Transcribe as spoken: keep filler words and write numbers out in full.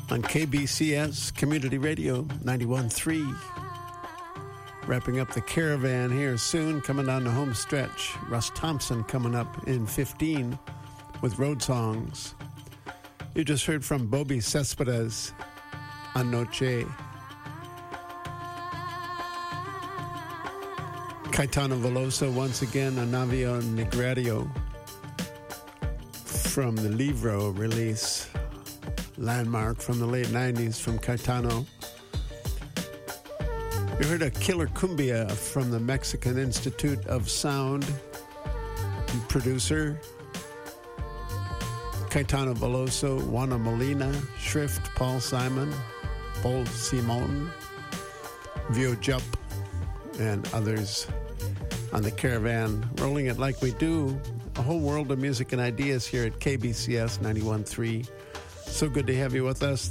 on K B C S Community Radio ninety-one point three. Wrapping up the caravan here soon, coming down the home stretch. Russ Thompson coming up in fifteen with Road Songs. You just heard from Bobby Cespedes, Anoche. Caetano Veloso once again, A Navio Negrario from the Livro release. Landmark from the late nineties from Caetano. You heard a killer cumbia from the Mexican Institute of Sound producer Caetano Veloso, Juana Molina, Schrift, Paul Simon, Paul Simon, Vio Jupp, and others on the caravan, rolling it like we do. A whole world of music and ideas here at K B C S ninety-one point three. So good to have you with us.